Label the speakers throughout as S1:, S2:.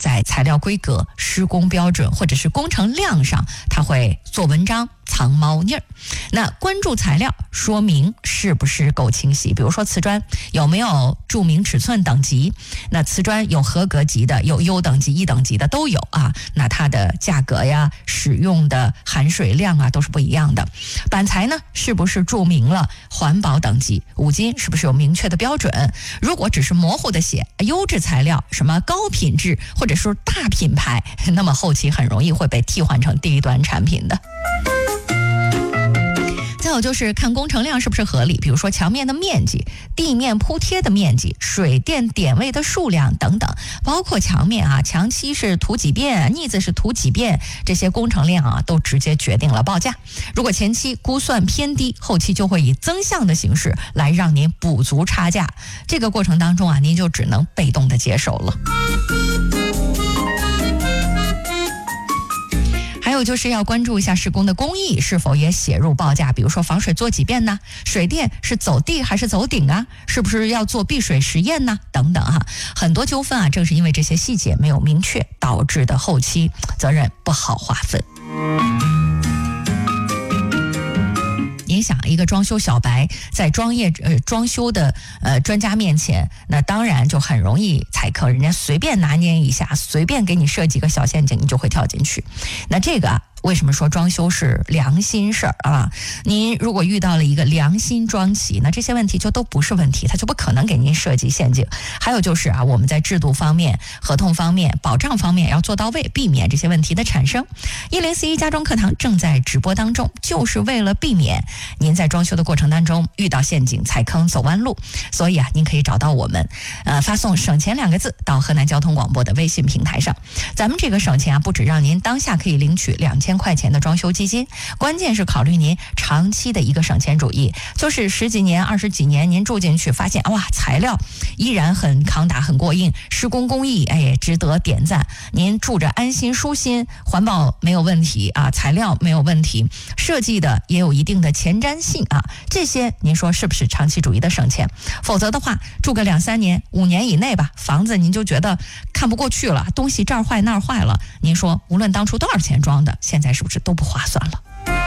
S1: 在材料规格、施工标准或者是工程量上，它会做文章藏猫腻儿。那关注材料说明是不是够清晰，比如说瓷砖有没有注明尺寸等级，那瓷砖有合格级的，有优等级、一等级的都有啊，那它的价格呀、使用的含水量啊都是不一样的。板材呢是不是注明了环保等级，五金是不是有明确的标准，如果只是模糊的写优质材料、什么高品质或者说大品牌，那么后期很容易会被替换成低端产品的。再有就是看工程量是不是合理，比如说墙面的面积、地面铺贴的面积、水电点位的数量等等，包括墙面啊，墙漆是涂几遍，腻子是涂几遍，这些工程量啊都直接决定了报价。如果前期估算偏低，后期就会以增项的形式来让您补足差价，这个过程当中啊，您就只能被动的接受了。还有就是要关注一下施工的工艺是否也写入报价，比如说防水做几遍呢？水电是走地还是走顶啊？是不是要做避水实验呢？等等哈，很多纠纷啊，正是因为这些细节没有明确，导致的后期责任不好划分。您想，一个装修小白在装修的专家面前，那当然就很容易踩坑，人家随便拿捏一下，随便给你设计个小陷阱，你就会跳进去。那这个为什么说装修是良心事儿啊？您如果遇到了一个良心装企，那这些问题就都不是问题，它就不可能给您设计陷阱。还有就是啊，我们在制度方面、合同方面、保障方面要做到位，避免这些问题的产生。1041家装课堂正在直播当中，就是为了避免您在装修的过程当中遇到陷阱、踩坑、走弯路。所以啊，您可以找到我们，发送省钱2个字到河南交通广播的微信平台上。咱们这个省钱啊，不止让您当下可以领取2000块钱的装修基金，关键是考虑您长期的一个省钱主义，就是10几年、20几年您住进去，发现哇，材料依然很抗打、很过硬，施工工艺值得点赞，您住着安心舒心，环保没有问题啊，材料没有问题，设计的也有一定的前瞻性啊，这些您说是不是长期主义的省钱？否则的话，住个2、3年、5年以内吧，房子您就觉得看不过去了，东西这儿坏那儿坏了，您说无论当初多少钱装的，现在是不是都不划算了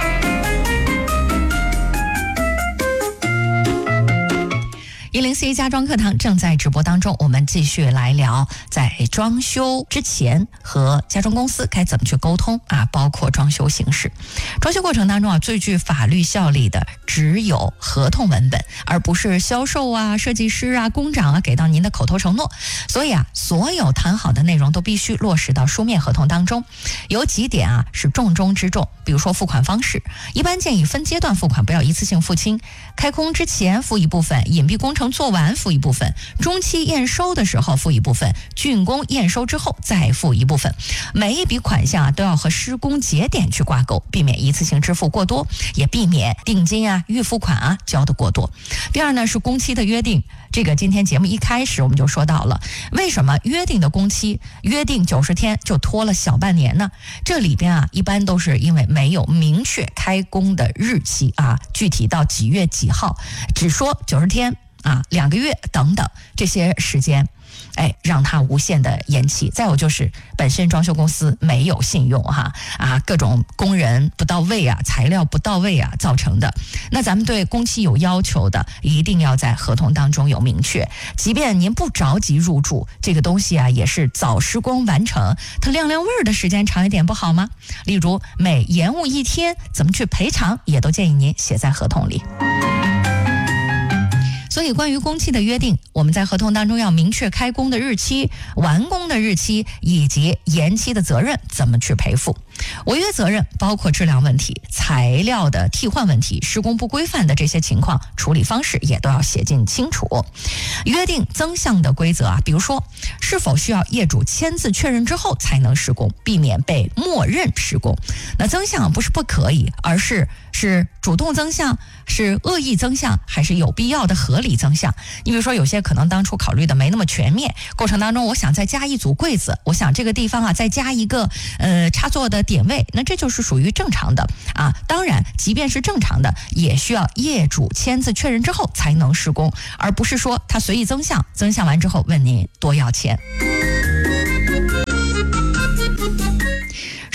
S1: ？1041家装课堂正在直播当中，我们继续来聊在装修之前和家装公司该怎么去沟通啊，包括装修形式。装修过程当中啊，最具法律效力的只有合同文本，而不是销售啊、设计师啊、工长啊给到您的口头承诺。所以啊，所有谈好的内容都必须落实到书面合同当中。有几点啊是重中之重，比如说付款方式，一般建议分阶段付款，不要一次性付清。开工之前付一部分，隐蔽工程做完付一部分，中期验收的时候付一部分，竣工验收之后再付一部分。每一笔款项啊都要和施工节点去挂钩，避免一次性支付过多，也避免定金啊、预付款啊交的过多。第二呢是工期的约定，这个今天节目一开始我们就说到了，为什么约定的工期约定90天就拖了小半年呢？这里边啊一般都是因为没有明确开工的日期啊，具体到几月几号，只说90天啊、2个月等等这些时间，让它无限的延期。再有就是本身装修公司没有信用各种工人不到位啊，材料不到位啊造成的。那咱们对工期有要求的，一定要在合同当中有明确。即便您不着急入住，这个东西啊也是早施工完成，它晾味儿的时间长一点不好吗？例如每延误1天怎么去赔偿，也都建议您写在合同里。所以关于工期的约定，我们在合同当中要明确开工的日期、完工的日期以及延期的责任怎么去赔付。违约责任包括质量问题、材料的替换问题、施工不规范的这些情况，处理方式也都要写进清楚。约定增项的规则啊，比如说是否需要业主签字确认之后才能施工，避免被默认施工。那增项不是不可以，而是主动增项，是恶意增项，还是有必要的合理增项。你比如说有些可能当初考虑的没那么全面，过程当中我想再加一组柜子，我想这个地方啊再加一个插座的点位，那这就是属于正常的啊。当然即便是正常的，也需要业主签字确认之后才能施工，而不是说他随意增项，增项完之后问您多要钱。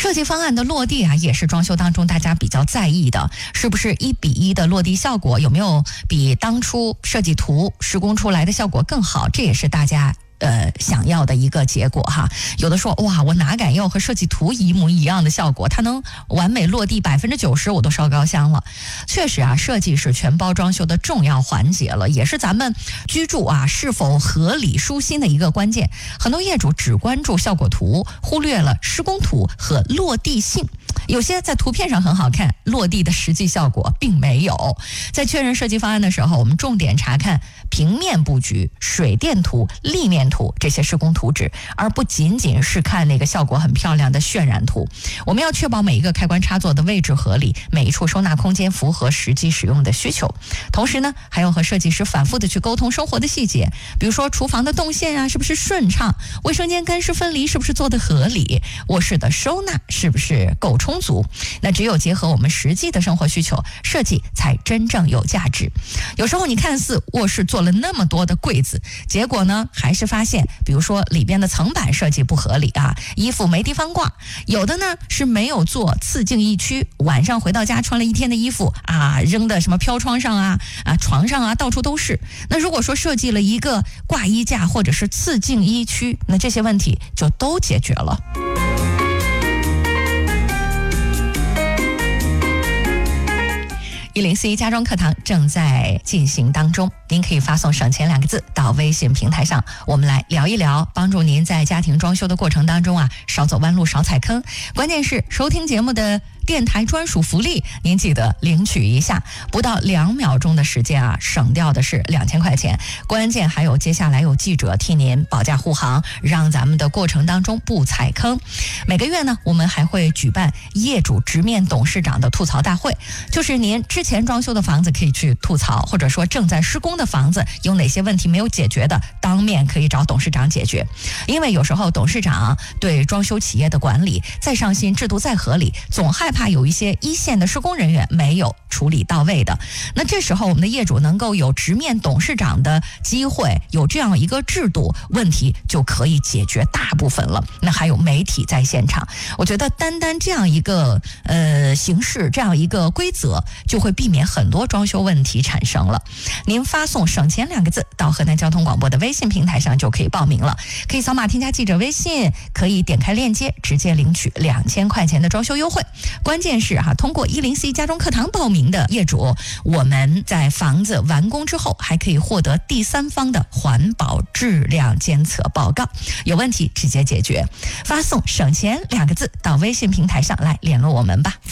S1: 设计方案的落地啊，也是装修当中大家比较在意的，是不是1:1的落地效果，有没有比当初设计图施工出来的效果更好，这也是大家想要的一个结果哈。有的说哇，我哪敢要和设计图一模一样的效果，它能完美落地90%，我都烧高香了。确实啊，设计是全包装修的重要环节了，也是咱们居住啊是否合理舒心的一个关键。很多业主只关注效果图，忽略了施工图和落地性。有些在图片上很好看，落地的实际效果并没有。在确认设计方案的时候，我们重点查看平面布局、水电图、立面图这些施工图纸，而不仅仅是看那个效果很漂亮的渲染图。我们要确保每一个开关插座的位置合理，每一处收纳空间符合实际使用的需求。同时呢，还要和设计师反复的去沟通生活的细节，比如说厨房的动线啊是不是顺畅，卫生间干湿分离是不是做得合理，卧室的收纳是不是够充足。那只有结合我们实际的生活需求，设计才真正有价值。有时候你看似卧室做了那么多的柜子，结果呢还是发现比如说里边的层板设计不合理啊，衣服没地方挂，有的呢是没有做次净衣区，晚上回到家穿了一天的衣服啊，扔的什么飘窗上啊床上啊到处都是。那如果说设计了一个挂衣架或者是次净衣区，那这些问题就都解决了。104家装课堂正在进行当中，您可以发送省钱2个字到微信平台上，我们来聊一聊，帮助您在家庭装修的过程当中啊，少走弯路少踩坑。关键是收听节目的电台专属福利，您记得领取一下，不到2秒钟的时间啊，省掉的是2000块钱。关键还有接下来有记者替您保驾护航，让咱们的过程当中不踩坑。每个月呢，我们还会举办业主直面董事长的吐槽大会，就是您之前装修的房子可以去吐槽，或者说正在施工的房子有哪些问题没有解决的，当面可以找董事长解决。因为有时候董事长对装修企业的管理再上心，制度再合理，总害怕有一些一线的施工人员没有处理到位的。那这时候我们的业主能够有直面董事长的机会，有这样一个制度，问题就可以解决大部分了。那还有媒体在现场，我觉得单这样一个形式，这样一个规则，就会避免很多装修问题产生了。您发送省钱2个字到河南交通广播的微信平台上就可以报名了，可以扫码添加记者微信，可以点开链接直接领取2000块钱的装修优惠。关键是通过104家装课堂报名的业主，我们在房子完工之后还可以获得第三方的环保质量监测报告，有问题直接解决。发送省钱2个字到微信平台上来联络我们吧。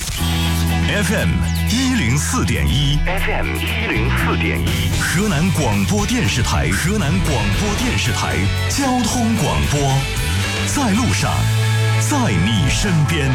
S2: FM 104.1 FM 104.1河南广播电视台交通广播，在路上，在你身边。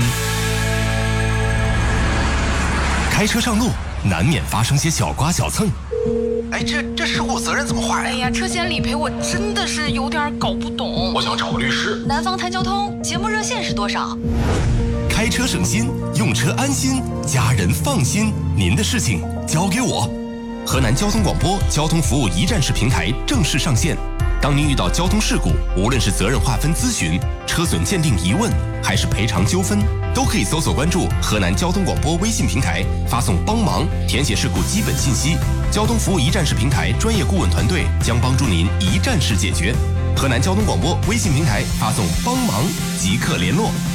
S2: 开车上路难免发生些小刮小蹭，
S3: 哎，这事故责任怎么划呀？
S4: 哎呀，车险理赔我真的是有点搞不懂。
S3: 我想找个律师。
S4: 南方谈交通节目热线是多少？
S2: 开车省心，用车安心，家人放心，您的事情交给我。河南交通广播交通服务一站式平台正式上线。当您遇到交通事故，无论是责任划分咨询、车损鉴定疑问，还是赔偿纠纷，都可以搜索关注河南交通广播微信平台，发送帮忙，填写事故基本信息。交通服务一站式平台专业顾问团队将帮助您一站式解决。河南交通广播微信平台发送帮忙即刻联络。